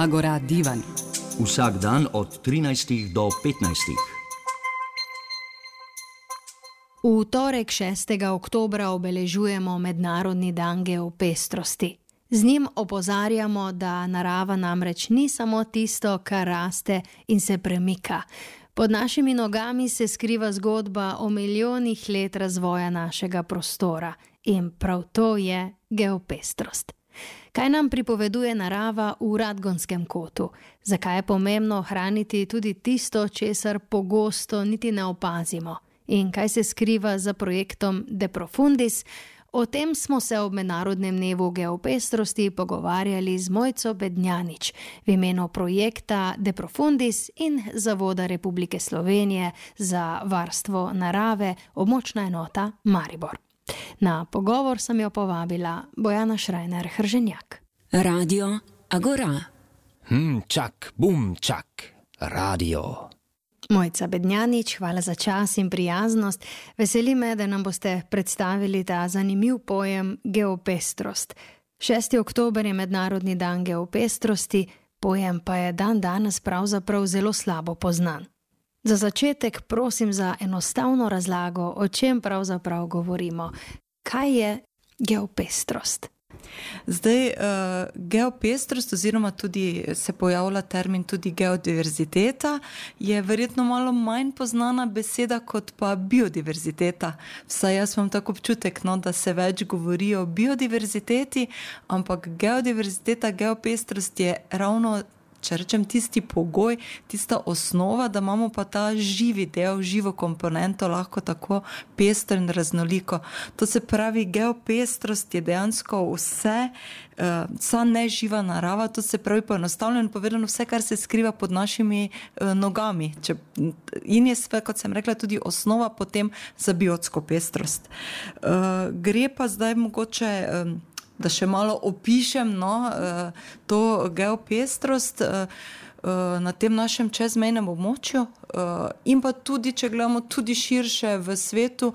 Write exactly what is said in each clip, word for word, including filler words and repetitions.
Agora Divan. Vsak dan od trinajstih do petnajstih. V torek šestega oktobra obeležujemo Mednarodni dan geopestrosti. Z njim opozarjamo, da narava namreč ni samo tisto, kar raste in se premika. Pod našimi nogami se skriva zgodba o milijonih let razvoja našega prostora in prav to je geopestrost. Kaj nam pripoveduje narava v Radgonskem kotu? Zakaj je pomembno ohraniti tudi tisto, česar pogosto niti ne opazimo? In kaj se skriva za projektom De Profundis? O tem smo se ob Mednarodnem dnevu geopestrosti pogovarjali z Mojco Bednjanič v imenu projekta De Profundis in Zavoda Republike Slovenije za varstvo narave, območna enota Maribor. Na pogovor sem jo povabila Bojana Šrajner-Hrženjak. Radio Agora. Hm, čak, bum, čak, radio. Mojca Bednjanič, hvala za čas in prijaznost. Veseli me, da nam boste predstavili ta zanimiv pojem geopestrost. šesti oktober je Mednarodni dan geopestrosti, pojem pa je dan danes pravzaprav zelo slabo poznan. Za začetek prosim za enostavno razlago, o čem pravzaprav govorimo. Kaj je geopestrost? Zdaj, uh, geopestrost oziroma tudi se pojavlja termin tudi geodiverziteta, je verjetno malo manj poznana beseda kot pa biodiverziteta. Vsaj jaz imam tako občutek, no, da se več govori o biodiverziteti, ampak geodiverziteta, geopestrost je ravno, če rečem, tisti pogoj, tista osnova, da imamo pa ta živi del, živo komponento lahko tako pestro in raznoliko. To se pravi, geopestrost je dejansko vse, uh, vsa neživa narava, to se pravi poenostavljeno povedano vse, kar se skriva pod našimi uh, nogami. Če, in je sve, kot sem rekla, tudi osnova potem za biotsko pestrost. Uh, gre pa zdaj mogoče... Um, da še malo opišem no, to geopestrost na tem našem čezmejnem območju in pa tudi, če gledamo tudi širše v svetu,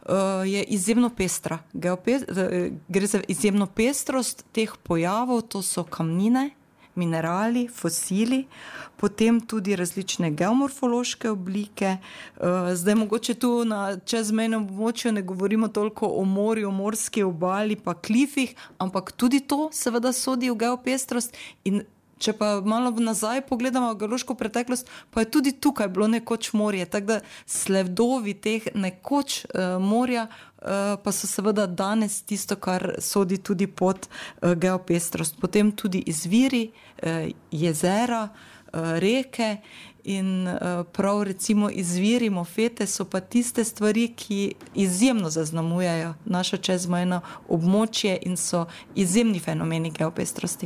je izjemno pestra. Geopest- gre za izjemno pestrost teh pojavov, to so kamnine, minerali, fosili, potem tudi različne geomorfološke oblike. Zdaj mogoče tu na čezmejnem območju ne govorimo toliko o morju, o morski obali pa klifih, ampak tudi to seveda sodi v geopestrost in če pa malo nazaj pogledamo geološko preteklost, pa je tudi tukaj bilo nekoč morje, tako da sledovi teh nekoč uh, morja uh, pa so seveda danes tisto, kar sodi tudi pod uh, geopestrost. Potem tudi izviri, uh, jezera, uh, reke in uh, prav recimo izviri, mofete so pa tiste stvari, ki izjemno zaznamujejo naše čezmejno območje in so izjemni fenomeni geopestrosti.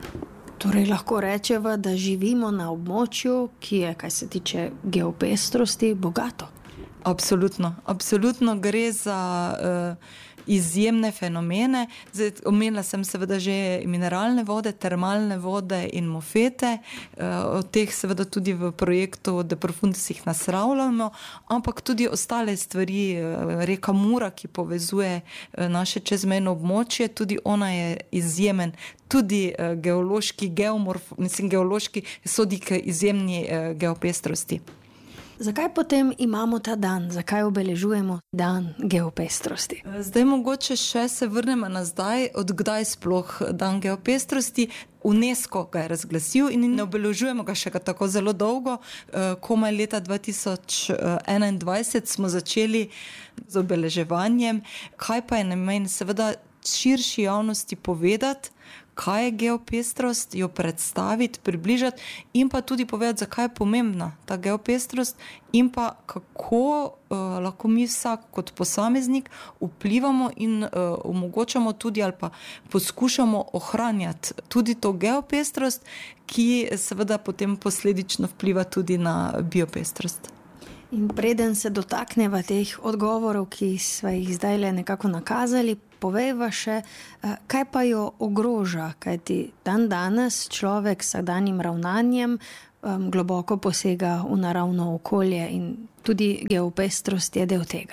Torej lahko rečeva, da živimo na območju, ki je, kaj se tiče geopestrosti, bogato. Absolutno, absolutno gre za uh, izjemne fenomene. Zdaj, omenila sem seveda že mineralne vode, termalne vode in mofete, uh, od teh seveda tudi v projektu De Profundis jih naslavljamo, ampak tudi ostale stvari, uh, reka Mura, ki povezuje uh, naše čezmejno območje, tudi ona je izjemen, tudi uh, geološki, geomorf, mislim, geološki sodi k izjemni uh, geopestrosti. Zakaj potem imamo ta dan? Zakaj obeležujemo dan geopestrosti? Zdaj mogoče še se vrnemo nazaj, od kdaj sploh dan geopestrosti. UNESCO ga je razglasil in ne obeležujemo ga še tako zelo dolgo. Komaj leta dva tisoč enaindvajset smo začeli z obeleževanjem. Kaj pa je namen? Seveda širši javnosti povedati, kaj je geopestrost, jo predstaviti, približati in pa tudi povedati, zakaj je pomembna ta geopestrost in pa kako uh, lahko mi vsak kot posameznik vplivamo in uh, omogočamo tudi ali pa poskušamo ohranjati tudi to geopestrost, ki seveda potem posledično vpliva tudi na biopestrost. In preden se dotakneva teh odgovorov, ki sva jih zdaj le nekako nakazali, povejva še, kaj pa jo ogroža, kajti dan danes človek s vsakdanjim ravnanjem um, globoko posega v naravno okolje in tudi geopestrost je del tega.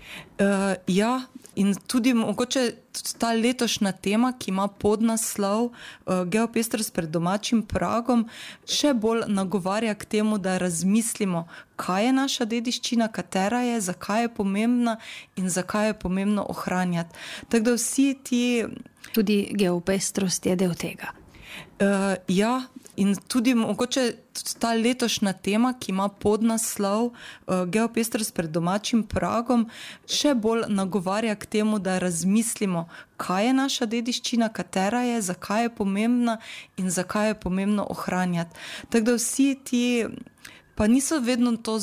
Uh, ja, in tudi mogoče tudi ta letošnja tema, ki ima podnaslov uh, Geopestrost pred domačim pragom, še bolj nagovarja k temu, da razmislimo, kaj je naša dediščina, katera je, zakaj je pomembna in zakaj je pomembno ohranjati. Tako da vsi ti... Tudi geopestrost je del tega. Uh, ja, in tudi mogoče tudi ta letošnja tema, ki ima podnaslov uh, Geopestrost pred domačim pragom, še bolj nagovarja k temu, da razmislimo, kaj je naša dediščina, katera je, zakaj je pomembna in zakaj je pomembno ohranjati. Tako da vsi ti, pa niso vedno to